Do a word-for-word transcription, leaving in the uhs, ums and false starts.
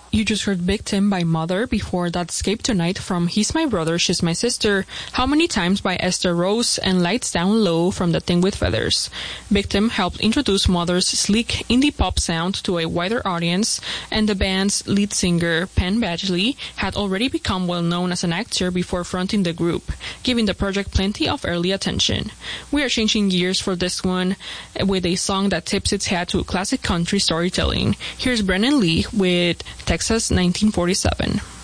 You just heard Victim by Mother. Before that, Escape Tonight from He's My Brother, She's My Sister, How Many Times by Esther Rose, and Lights Down Low from The Thing with Feathers. Victim helped introduce Mother's sleek indie pop sound to a wider audience, and the band's lead singer, Penn Badgley, had already become well known as an actor before fronting the group, giving the project plenty of early attention. We are changing gears for this one with a song that tips its hat to classic country storytelling. Here's Brennan Lee with Texas nineteen forty-seven.